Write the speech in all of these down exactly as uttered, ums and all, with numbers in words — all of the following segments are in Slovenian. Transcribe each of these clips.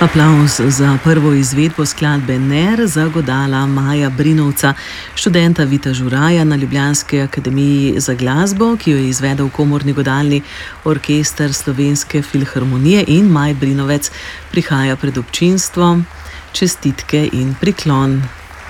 Aplavz za prvo izvedbo skladbe Ner zagodala Maja Brinovca, študenta Vita Žuraja na Ljubljanski akademiji za glasbo, ki jo je izvedel komorni godalni orkester Slovenske filharmonije, in Maj Brinovec prihaja pred občinstvo. Čestitke in priklon.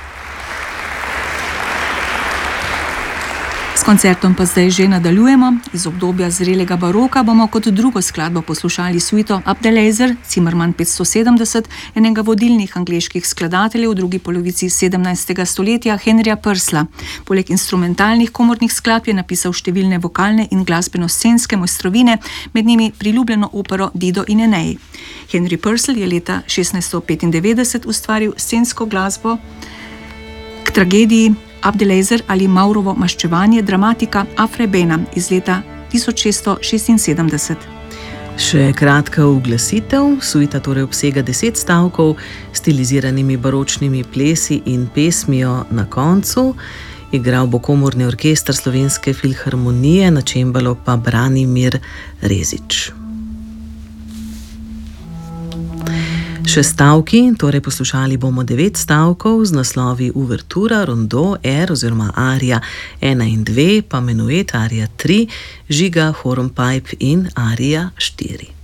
S koncertom pa zdaj že nadaljujemo. Iz obdobja zrelega baroka bomo kot drugo skladbo poslušali suito Abdelazer, Zimmermann petsto sedemdeset, enega vodilnih angleških skladateljev v drugi polovici sedemnajstega stoletja, Henryja Purcella. Poleg instrumentalnih komornih skladb je napisal številne vokalne in glasbeno-scenske mojstrovine, med njimi priljubljeno opero Dido in Enei. Henry Purcell je leta šestnajststo petindevetdeset ustvaril scensko glasbo k tragediji Abdelazer ali Maurovo maščevanje dramatika Afrebena iz leta tisoč šeststo šestinsedemdeset. Še kratka uglasitev. Suita torej obsega deset stavkov s stiliziranimi baročnimi plesi in pesmijo na koncu. Igral bo komorni orkester Slovenske filharmonije, na čembalo pa Branimir Rezič. Še stavki, torej poslušali bomo devet stavkov z naslovi Uvertura, Rondo, R oziroma Arija ena in dve, pa Menuet, Arija tri, Žiga, Hornpipe in Arija štiri.